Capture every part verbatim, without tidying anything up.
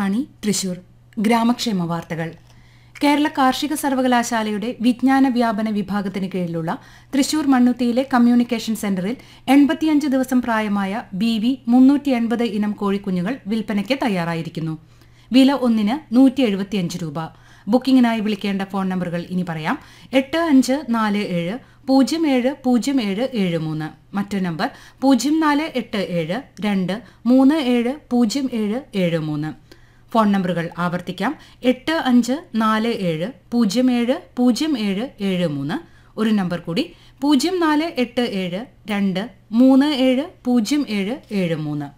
ആകാശവാണി തൃശൂർ ഗ്രാമക്ഷേമ വാർത്തകൾ. കേരള കാർഷിക സർവകലാശാലയുടെ വിജ്ഞാന വ്യാപന വിഭാഗത്തിന് കീഴിലുള്ള തൃശൂർ മണ്ണുത്തിയിലെ കമ്മ്യൂണിക്കേഷൻ സെന്ററിൽ എൺപത്തിയഞ്ച് ദിവസം പ്രായമായ ബി വി മുന്നൂറ്റി എൺപത് ഇനം കോഴിക്കുഞ്ഞുങ്ങൾ വിൽപ്പനയ്ക്ക് തയ്യാറായിരിക്കുന്നു. വില ഒന്നിന് നൂറ്റി എഴുപത്തിയഞ്ച് രൂപ. ബുക്കിംഗിനായി വിളിക്കേണ്ട ഫോൺ നമ്പറുകൾ ഇനി പറയാം. എട്ട് അഞ്ച് നാല് ഏഴ് പൂജ്യം ഏഴ് പൂജ്യം ഏഴ് ഏഴ് മൂന്ന്. മറ്റൊരു നമ്പർ പൂജ്യം നാല് എട്ട് ഏഴ് രണ്ട് മൂന്ന് ഏഴ് പൂജ്യം ഏഴ് ഏഴ് മൂന്ന്. ഫോൺ നമ്പറുകൾ ആവർത്തിക്കാം. എട്ട് അഞ്ച് നാല് ഏഴ് പൂജ്യം ഏഴ് പൂജ്യം ഏഴ് ഏഴ് മൂന്ന്. ഒരു നമ്പർ കൂടി പൂജ്യം നാല് എട്ട് ഏഴ് രണ്ട് മൂന്ന് ഏഴ് പൂജ്യം ഏഴ് ഏഴ് മൂന്ന്.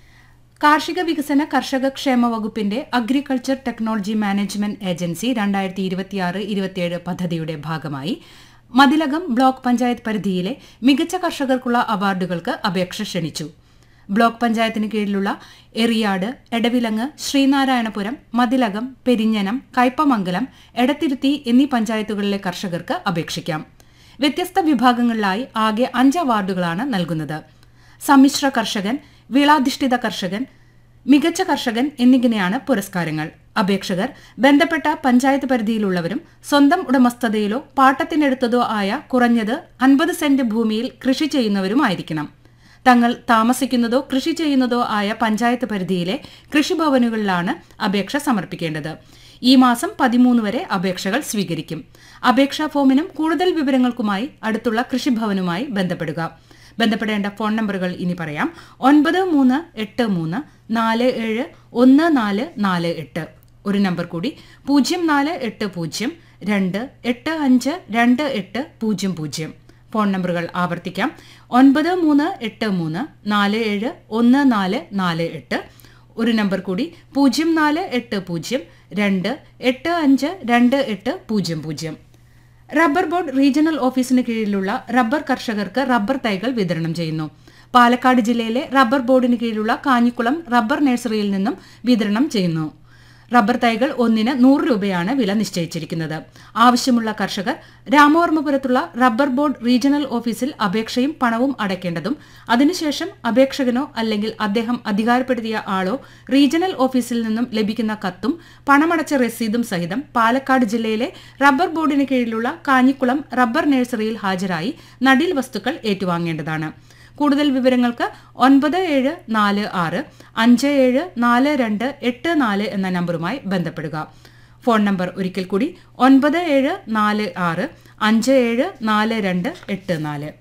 കാർഷിക വികസന കർഷക ക്ഷേമ വകുപ്പിന്റെ അഗ്രികൾച്ചർ ടെക്നോളജി മാനേജ്മെന്റ് ഏജൻസി രണ്ടായിരത്തി ഇരുപത്തിയാറ് ഇരുപത്തിയേഴ് പദ്ധതിയുടെ ഭാഗമായി മതിലകം ബ്ലോക്ക് പഞ്ചായത്ത് പരിധിയിലെ മികച്ച കർഷകർക്കുള്ള അവാർഡുകൾക്ക് അപേക്ഷ ക്ഷണിച്ചു. ബ്ലോക്ക് പഞ്ചായത്തിന് കീഴിലുള്ള എറിയാട്, എടവിലങ്ങ്, ശ്രീനാരായണപുരം, മതിലകം, പെരിഞ്ഞനം, കയ്പമംഗലം, എടത്തിരുത്തി എന്നീ പഞ്ചായത്തുകളിലെ കർഷകർക്ക് അപേക്ഷിക്കാം. വ്യത്യസ്ത വിഭാഗങ്ങളിലായി ആകെ അഞ്ച് അവാർഡുകളാണ് നൽകുന്നത്. സമ്മിശ്ര കർഷകൻ, വിളാധിഷ്ഠിത കർഷകൻ, മികച്ച കർഷകൻ എന്നിങ്ങനെയാണ് പുരസ്കാരങ്ങൾ. അപേക്ഷകർ ബന്ധപ്പെട്ട പഞ്ചായത്ത് പരിധിയിലുള്ളവരും സ്വന്തം ഉടമസ്ഥതയിലോ പാട്ടത്തിനെടുത്തതോ ആയ കുറഞ്ഞത് അൻപത് സെന്റ് ഭൂമിയിൽ കൃഷി ചെയ്യുന്നവരുമായിരിക്കണം. തങ്ങൾ താമസിക്കുന്നതോ കൃഷി ചെയ്യുന്നതോ ആയ പഞ്ചായത്ത് പരിധിയിലെ കൃഷിഭവനുകളിലാണ് അപേക്ഷ സമർപ്പിക്കേണ്ടത്. ഈ മാസം പതിമൂന്ന് വരെ അപേക്ഷകൾ സ്വീകരിക്കും. അപേക്ഷാ ഫോമിനും കൂടുതൽ വിവരങ്ങൾക്കുമായി അടുത്തുള്ള കൃഷിഭവനുമായി ബന്ധപ്പെടുക. ബന്ധപ്പെടേണ്ട ഫോൺ നമ്പറുകൾ ഇനി പറയാം. ഒൻപത് മൂന്ന് എട്ട് മൂന്ന് നാല് ഏഴ് ഒന്ന് നാല് നാല് എട്ട്. ഒരു നമ്പർ കൂടി പൂജ്യം നാല് എട്ട് പൂജ്യം രണ്ട് എട്ട് അഞ്ച് രണ്ട് എട്ട് പൂജ്യം പൂജ്യം. ഫോൺ നമ്പറുകൾ ആവർത്തിക്കാം. ഒൻപത് മൂന്ന് എട്ട് മൂന്ന് നാല് ഏഴ് ഒന്ന് നാല് നാല് എട്ട്. ഒരു നമ്പർ കൂടി പൂജ്യം നാല് എട്ട് പൂജ്യം രണ്ട് എട്ട് അഞ്ച് രണ്ട് എട്ട് പൂജ്യം പൂജ്യം. റബ്ബർ ബോർഡ് റീജിയണൽ ഓഫീസിന് കീഴിലുള്ള റബ്ബർ കർഷകർക്ക് റബ്ബർ തൈകൾ വിതരണം ചെയ്യുന്നു. പാലക്കാട് ജില്ലയിലെ റബ്ബർ ബോർഡിന് കീഴിലുള്ള കാഞ്ഞിക്കുളം റബ്ബർ നഴ്സറിയിൽ നിന്നും വിതരണം ചെയ്യുന്നു. റബ്ബർ തൈകൾ ഒന്നിന് നൂറ് രൂപയാണ് വില നിശ്ചയിച്ചിരിക്കുന്നത്. ആവശ്യമുള്ള കർഷകർ രാമവർമ്മപുരത്തുള്ള റബ്ബർ ബോർഡ് റീജിയണൽ ഓഫീസിൽ അപേക്ഷയും പണവും അടയ്ക്കേണ്ടതും അതിനുശേഷം അപേക്ഷകനോ അല്ലെങ്കിൽ അദ്ദേഹം അധികാരപ്പെടുത്തിയ ആളോ റീജിയണൽ ഓഫീസിൽ നിന്നും ലഭിക്കുന്ന കത്തും പണമടച്ച രസീതും സഹിതം പാലക്കാട് ജില്ലയിലെ റബ്ബർ ബോർഡിന് കീഴിലുള്ള കാഞ്ഞിക്കുളം റബ്ബർ നഴ്സറിയിൽ ഹാജരായി നടീൽ വസ്തുക്കൾ ഏറ്റുവാങ്ങേണ്ടതാണ്. കൂടുതൽ വിവരങ്ങൾക്ക് ഒൻപത് ഏഴ് നാല് ആറ് അഞ്ച് ഏഴ് നാല് രണ്ട് എട്ട് നാല് എന്ന നമ്പറുമായി ബന്ധപ്പെടുക. ഫോൺ നമ്പർ ഒരിക്കൽ കൂടി ഒൻപത് ഏഴ് നാല് ആറ് അഞ്ച് ഏഴ് നാല് രണ്ട് എട്ട് നാല്.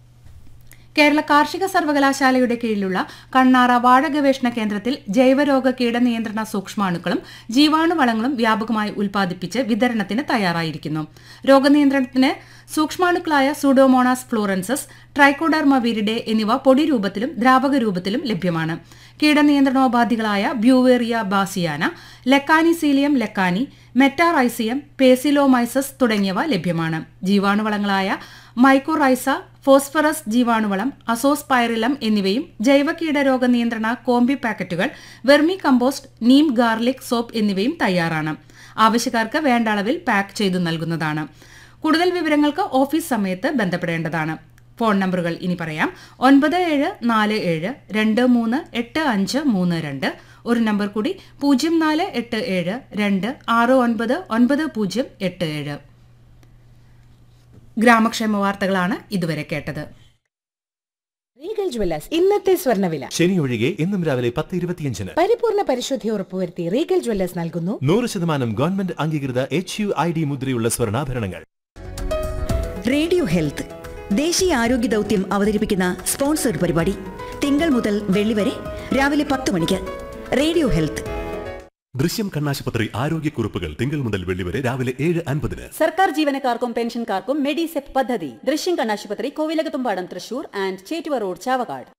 കേരള കാർഷിക സർവകലാശാലയുടെ കീഴിലുള്ള കണ്ണാറ വാഴ ഗവേഷണ കേന്ദ്രത്തിൽ ജൈവരോഗ കീടനിയന്ത്രണ സൂക്ഷ്മാണുക്കളും ജീവാണുവളങ്ങളും വ്യാപകമായി ഉൽപ്പാദിപ്പിച്ച് വിതരണത്തിന് തയ്യാറായിരിക്കുന്നു. രോഗനിയന്ത്രണത്തിന് സൂക്ഷ്മാണുക്കളായ സൂഡോമോണാസ് ഫ്ലോറൻസസ്, ട്രൈക്കോഡർമ വിരിഡെ എന്നിവ പൊടി രൂപത്തിലും ദ്രാവക രൂപത്തിലും ലഭ്യമാണ്. കീടനിയന്ത്രണോപാധികളായ ബ്യൂവേറിയ bassiana, Lecanicillium lecanii, Metarhizium, Paecilomyces തുടങ്ങിയവ ലഭ്യമാണ്. ജീവാണുവളങ്ങളായ മൈക്കോറൈസ, ഫോസ്ഫറസ് ജീവാണുവളം, അസോസ്പൈറിലം എന്നിവയും ജൈവ കീടരോഗ നിയന്ത്രണ കോംബി പാക്കറ്റുകൾ, vermi compost, Neem garlic soap എന്നിവയും തയ്യാറാണ്. ആവശ്യക്കാർക്ക് വേണ്ട അളവിൽ പാക്ക് ചെയ്തു നൽകുന്നതാണ്. കൂടുതൽ വിവരങ്ങൾക്ക് ഓഫീസ് സമയത്ത് ബന്ധപ്പെടേണ്ടതാണ്. ഫോൺ നമ്പറുകൾ ഇനി പറയാം. ഒൻപത് ഏഴ് നാല് ഏഴ് രണ്ട് മൂന്ന് എട്ട് അഞ്ച് മൂന്ന് രണ്ട്. ഒരു നമ്പർ കൂടി പൂജ്യം നാല് എട്ട് ഏഴ് രണ്ട് ആറ് ഒൻപത് ഒൻപത് പൂജ്യം എട്ട് ഏഴ്. ഗ്രാമക്ഷേമ വാർത്തകളാണ് ഇതുവരെ കേട്ടത്. റീഗൽ ജ്വല്ലേഴ്സ് ഇന്നത്തെ സ്വർണ്ണവില. ശനി ഒഴികെ ഇന്നും രാവിലെ പത്ത് ഇരുപത്തിയഞ്ചിന് പരിപൂർണ പരിശുദ്ധി ഉറപ്പുവരുത്തി റീഗൽ ജ്വല്ലേഴ്സ് നൽകുന്നു നൂറ് ശതമാനം ഗവൺമെന്റ് അംഗീകൃത എച്ച് യു ഐ ഡി മുദ്രയുള്ള സ്വർണ്ണാഭരണങ്ങൾ. റേഡിയോ ഹെൽത്ത് ദേശീയ ആരോഗ്യ ദൗത്യം അവതരിപ്പിക്കുന്ന സ്പോൺസർഡ് പരിപാടി തിങ്കൾ മുതൽ വെള്ളി വരെ രാവിലെ പത്ത് മണിക്ക്. Radio health. ദൃശ്യം കണ്ണാശുപത്രി ആരോഗ്യക്കുറിപ്പുകൾ തിങ്കൾ മുതൽ വെള്ളി വരെ രാവിലെ ഏഴ് അൻപതിന്. സർക്കാർ ജീവനക്കാർക്കും പെൻഷൻകാർക്കും മെഡിസെപ് പദ്ധതി. ദൃശ്യം കണ്ണാശുപത്രി, കോവിലകത്തുംപാടം, തൃശൂർ ആൻഡ് ചേറ്റുവ റോഡ്, ചാവക്കാട്.